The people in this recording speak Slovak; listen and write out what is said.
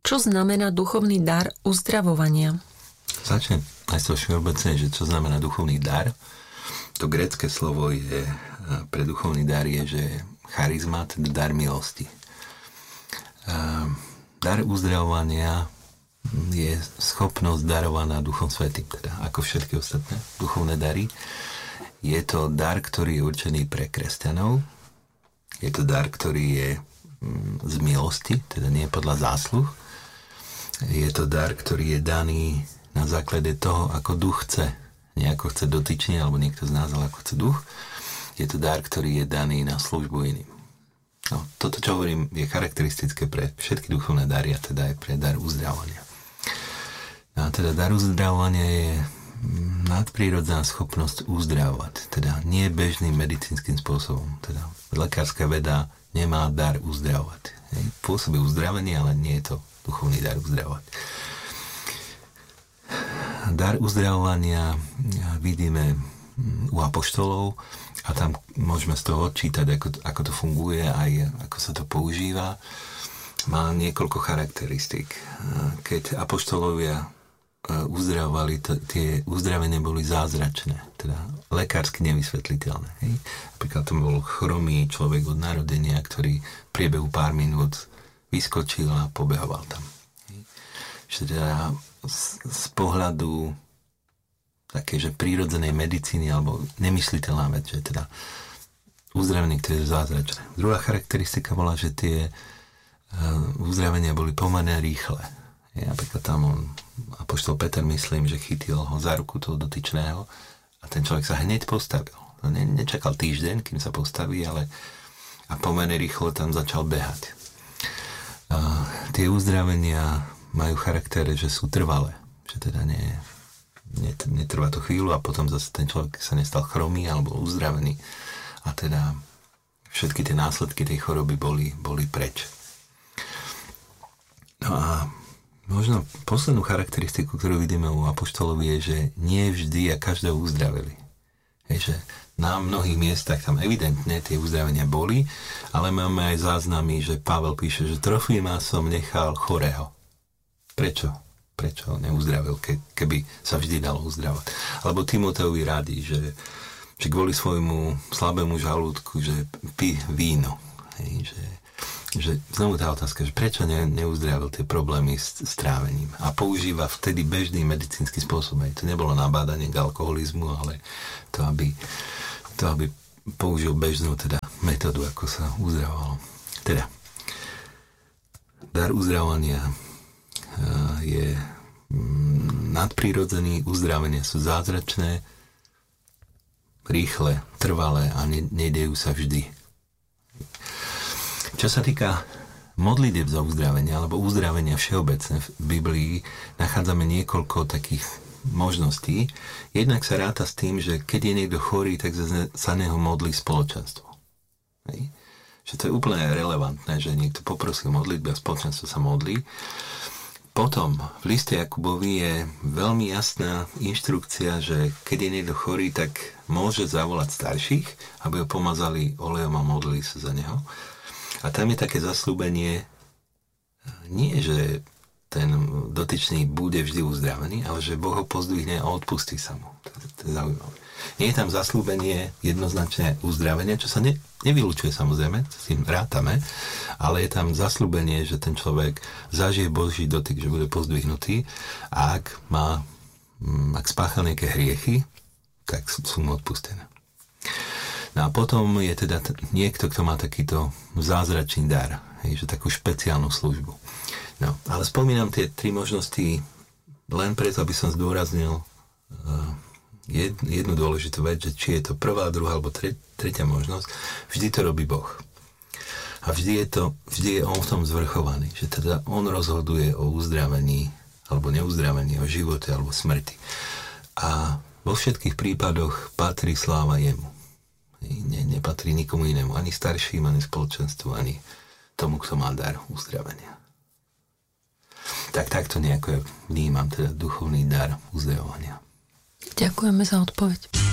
Čo znamená duchovný dar uzdravovania? Začnem aj so všeobecne, že čo znamená duchovný dar. To grécke slovo je pre duchovný dar je, že charizma, teda dar milosti. Dar uzdravovania je schopnosť darovaná Duchom Svätým, teda ako všetky ostatné duchovné dary. Je to dar, ktorý je určený pre kresťanov. Je to dar, ktorý je z milosti, teda nie podľa zásluh. Je to dar, ktorý je daný na základe toho, ako duch chce. Nie ako chce dotyčne, alebo niekto z nás, ale ako chce duch. Je to dar, ktorý je daný na službu iným. No, toto, čo hovorím, je charakteristické pre všetky duchovné dary, a teda aj pre dar uzdravovania. No, a teda dar uzdravovania je nadprirodzená schopnosť uzdravovať. Teda nie bežným medicínskym spôsobom. Teda lekárska veda nemá dar uzdravovať. Pôsobí uzdravenie, ale nie je to duchovný dar uzdravovať. Dar uzdravovania vidíme u apoštolov a tam môžeme z toho odčítať, ako to funguje, aj ako sa to používa. Má niekoľko charakteristík. Keď apoštolovia uzdravovali, tie uzdravenia boli zázračné, teda lekársky nevysvetliteľné. Hej? Napríklad to bol chromý človek od narodenia, ktorý v priebehu pár minút vyskočil a pobehoval tam. Čiže teda z pohľadu také, že prírodzenej medicíny alebo nemysliteľná vec, že teda uzdravenie, ktoré je zázračné. Druhá charakteristika bola, že tie uzdravenia boli pomerne rýchle. Napríklad tam apoštol Peter, myslím, že chytil ho za ruku toho dotyčného a ten človek sa hneď postavil. Nečakal týždeň, kým sa postaví, ale a pomerne rýchlo tam začal behať. Tie uzdravenia majú charakter, že sú trvalé. Že teda netrvá to chvíľu a potom zase ten človek sa nestal chromý alebo uzdravený. A teda všetky tie následky tej choroby boli preč. No a možno poslednú charakteristiku, ktorú vidíme u apoštolov, je, že nie vždy a každého uzdravili. Že na mnohých miestach tam evidentne tie uzdravenia boli, ale máme aj záznamy, že Pavel píše, že Trofima som nechal chorého. Prečo ho neuzdravil, keby sa vždy dalo uzdravať? Alebo Timoteovi radí, že kvôli svojmu slabému žalúdku, že pí víno. Že znovu tá otázka, že prečo neuzdravil tie problémy s trávením a používa vtedy bežný medicínsky spôsob. To nebolo nabádanie k alkoholizmu, ale to, aby použil bežnú teda metódu, ako sa uzdravovalo. Teda, dar uzdravovania je nadprirodzený, uzdravenia sú zázračné, rýchle, trvalé a nedejú sa vždy. Čo sa týka modlitieb za uzdravenie alebo uzdravenia všeobecne v Biblii, nachádzame niekoľko takých možností. Jednak sa ráta s tým, že keď je niekto chorý, tak sa neho modlí spoločenstvo. Hej? Že to je úplne relevantné, že niekto poprosí o modlitbu a spoločenstvo sa modlí. Potom v liste Jakubovi je veľmi jasná inštrukcia, že keď je niekto chorý, tak môže zavolať starších, aby ho pomazali olejom a modlili sa za neho. A tam je také zasľúbenie, nie že ten dotyčný bude vždy uzdravený, ale že Boh ho pozdvihne a odpustí sa mu. To je zaujímavé. Nie je tam zasľúbenie jednoznačné uzdravenia, čo sa nevylučuje samozrejme, s tým rátame, ale je tam zasľúbenie, že ten človek zažije Boží dotyk, že bude pozdvihnutý a ak spáchal nejaké hriechy, tak sú mu odpustené. No a potom je teda niekto, kto má takýto zázračný dar, že takú špeciálnu službu. No, ale spomínam tie tri možnosti len preto, aby som zdôraznil jednu dôležitú vec, že či je to prvá, druhá alebo tretia možnosť, vždy to robí Boh. A vždy je on v tom zvrchovaný, že teda on rozhoduje o uzdravení alebo neuzdravení, o živote alebo smrti. A vo všetkých prípadoch patrí sláva jemu. Nepatrí nikomu inému, ani starším, ani spoločenstvu, ani tomu, kto má dar uzdravenia. Takto nejako vnímam teda duchovný dar uzdravovania. Ďakujeme za odpoveď.